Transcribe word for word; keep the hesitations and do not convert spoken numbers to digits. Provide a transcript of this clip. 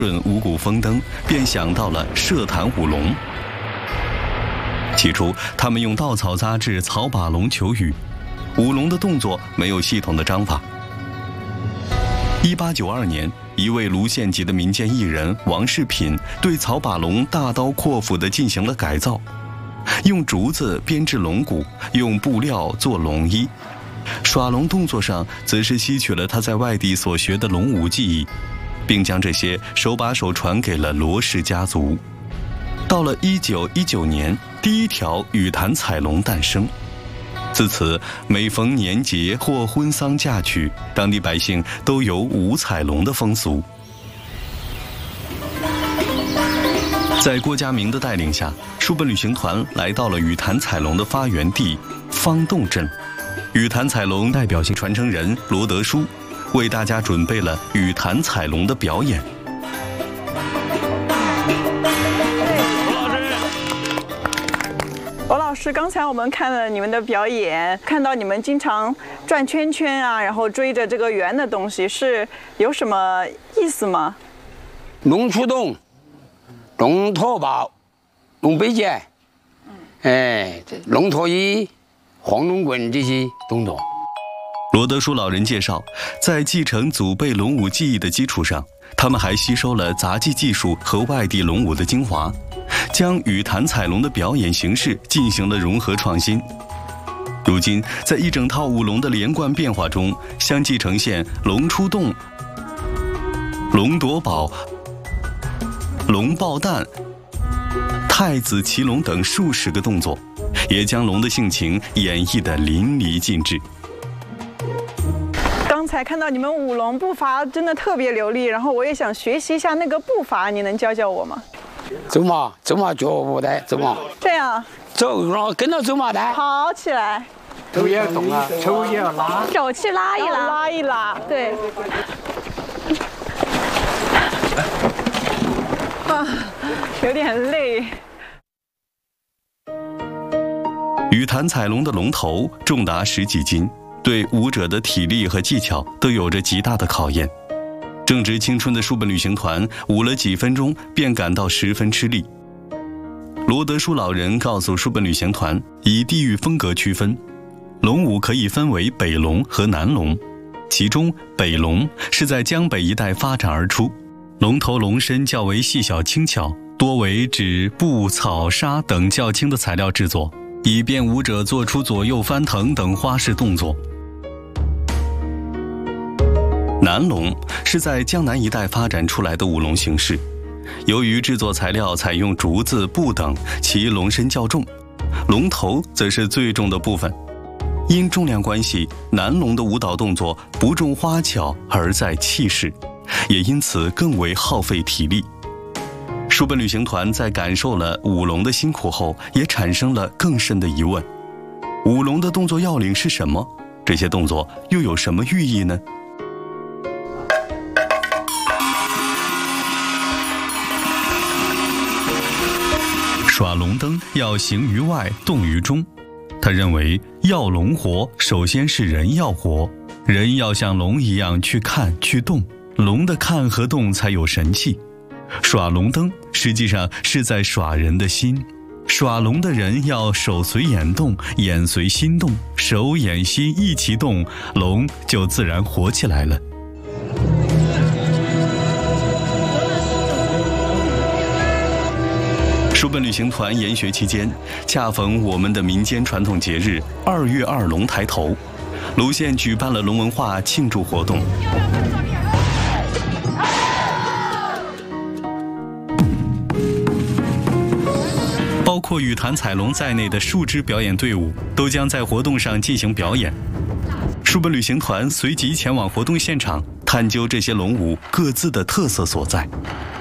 润五谷丰登，便想到了设坛舞龙。起初，他们用稻草扎制草把龙求雨，舞龙的动作没有系统的章法。一八九二年，一位卢县籍的民间艺人王世品对草把龙大刀阔斧地进行了改造，用竹子编制龙骨，用布料做龙衣。耍龙动作上，则是吸取了他在外地所学的龙舞技艺，并将这些手把手传给了罗氏家族。到了一九一九年，第一条雨坛彩龙诞生。自此，每逢年节或婚丧嫁娶，当地百姓都有舞彩龙的风俗。在郭家明的带领下，书本旅行团来到了雨坛彩龙的发源地方洞镇。雨坛彩龙代表性传承人罗德书为大家准备了雨坛彩龙的表演。 罗老师，刚才我们看了你们的表演，看到你们经常转圈圈啊，然后追着这个圆的东西，是有什么意思吗？ 龙出洞、龙拖把、龙背剑，哎，龙拖衣、黄龙滚这些动作。 罗德书老人介绍，在继承祖辈龙舞技艺的基础上，他们还吸收了杂技技术和外地龙舞的精华，将雨坛彩龙的表演形式进行了融合创新。如今，在一整套舞龙的连贯变化中，相继呈现龙出洞、龙夺宝、龙抱蛋、太子骑龙等数十个动作，也将龙的性情演绎得淋漓尽致。 刚才看到你们舞龙步伐真的特别流利，然后我也想学习一下那个步伐，你能教教我吗？ 走马，走马脚步的，走马。 这样。 走，然后跟着走马的。 好，起来。 手也要动啊，手也要拉。 手去拉一拉， 拉一拉。 对。 啊，有点累。 雨坛彩龙的龙头重达十几斤，对舞者的体力和技巧都有着极大的考验。正值青春的书本旅行团舞了几分钟便感到十分吃力。罗德书老人告诉书本旅行团，以地域风格区分，龙舞可以分为北龙和南龙，其中北龙是在江北一带发展而出，龙头龙身较为细小轻巧，多为指布、草、纱等较轻的材料制作，以便舞者做出左右翻腾等花式动作。南龙是在江南一带发展出来的舞龙形式，由于制作材料采用竹子、布等，其龙身较重，龙头则是最重的部分。因重量关系，南龙的舞蹈动作不重花巧，而在气势，也因此更为耗费体力。书本旅行团在感受了舞龙的辛苦后，也产生了更深的疑问：舞龙的动作要领是什么？这些动作又有什么寓意呢？耍龙灯要行于外，动于中。他认为要龙活，首先是人要活，人要像龙一样去看去动，龙的看和动才有神气。耍龙灯实际上是在耍人的心，耍龙的人要手随眼动，眼随心动，手眼心一起动，龙就自然活起来了。书本旅行团研学期间，恰逢我们的民间传统节日二月二龙抬头，卢县举办了龙文化庆祝活动。包括雨坛彩龙在内的数支表演队伍都将在活动上进行表演。书本旅行团随即前往活动现场，探究这些龙舞各自的特色所在。